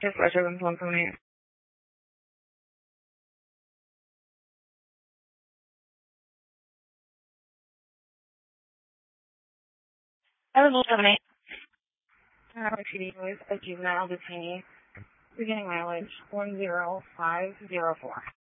Dispatcher 178. I was 178. PD police, a juvenile detainee, beginning mileage 10504.